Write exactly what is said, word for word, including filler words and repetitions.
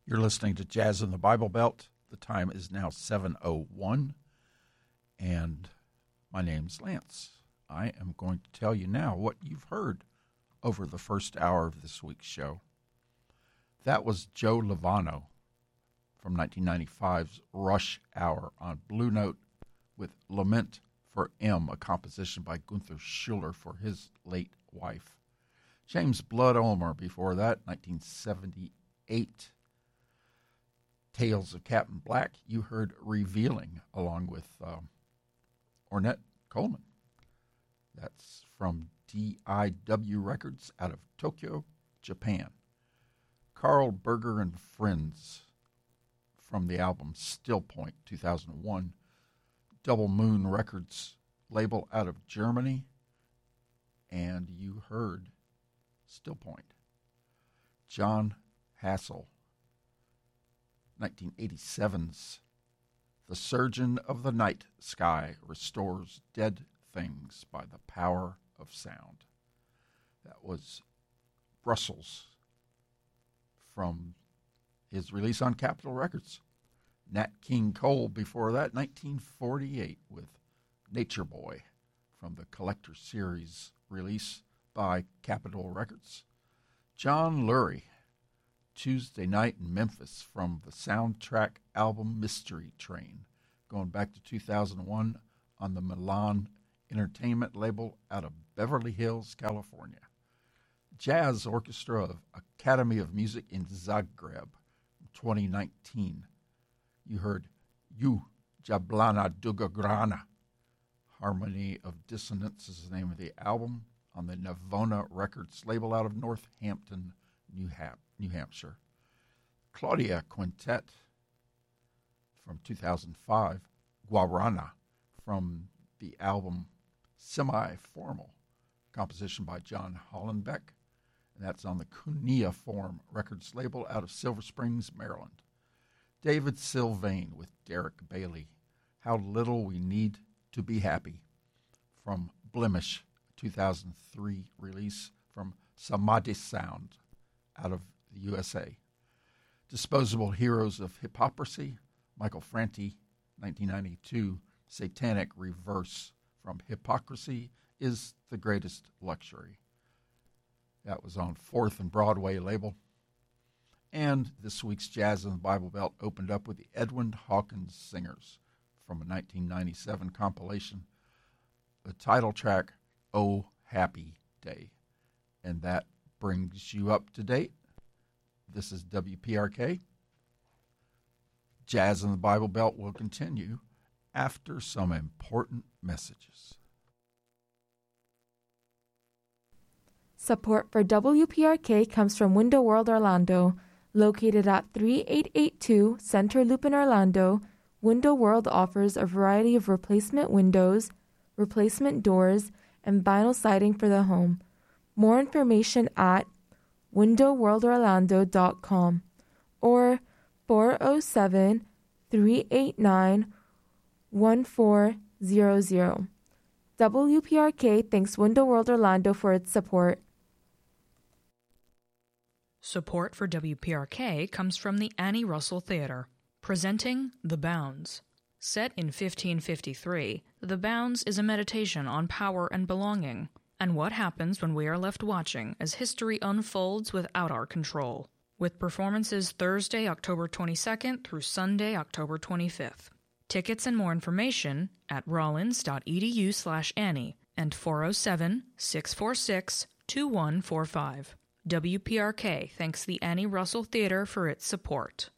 You're listening to Jazz in the Bible Belt. The time is now seven oh one, and my name's Lance. I am going to tell you now what you've heard over the first hour of this week's show. That was Joe Lovano from nineteen ninety-five's Rush Hour on Blue Note with Lament for M, a composition by Gunther Schuller for his late wife. James Blood Ulmer before that, nineteen seventy-eight. Tales of Captain Black, you heard Revealing along with um, Ornette Coleman. That's from D I W Records out of Tokyo, Japan. Carl Berger and Friends from the album Still Point, two thousand one. Double Moon Records label out of Germany. And you heard Still Point. John Hassel, nineteen eighty-seven's The Surgeon of the Night Sky Restores Dead Things by the Power of Sound. That was Brussels from his release on Capitol Records. Nat King Cole before that, nineteen forty-eight, with Nature Boy from the Collector Series release by Capitol Records. John Lurie, Tuesday Night in Memphis from the soundtrack album Mystery Train, going back to two thousand one on the Milan Entertainment label out of Beverly Hills, California. Jazz Orchestra of Academy of Music in Zagreb, twenty nineteen. You heard You Jablana Dugagrana. Harmony of Dissonance is the name of the album on the Navona Records label out of Northampton, New, Ham- New Hampshire. Claudia Quintet from two thousand five. Guarana from the album Semi-Formal, composition by John Hollenbeck, and that's on the Cuneiform Records label out of Silver Springs, Maryland. David Sylvain with Derek Bailey, How Little We Need to Be Happy, from Blemish, two thousand three release from Samadhi Sound out of the U S A. Disposable Heroes of Hypocrisy, Michael Franti, nineteen ninety-two, Satanic Reverse from Hypocrisy is the Greatest Luxury. That was on Fourth and Broadway label. And this week's Jazz in the Bible Belt opened up with the Edwin Hawkins Singers from a nineteen ninety-seven compilation. The title track, Oh Happy Day. And that brings you up to date. This is W P R K. Jazz in the Bible Belt will continue after some important messages. Support for W P R K comes from Window World Orlando. Located at thirty-eight eighty-two Center Loop in Orlando, Window World offers a variety of replacement windows, replacement doors, and vinyl siding for the home. More information at window world orlando dot com or four oh seven, three eight nine, one four zero zero. W P R K thanks Window World Orlando for its support. Support for W P R K comes from the Annie Russell Theater, presenting The Bounds. Set in fifteen fifty-three, The Bounds is a meditation on power and belonging, and what happens when we are left watching as history unfolds without our control. With performances Thursday, October twenty-second through Sunday, October twenty-fifth. Tickets and more information at rollins.edu slash Annie and four oh seven, six four six, two one four five. W P R K thanks the Annie Russell Theater for its support.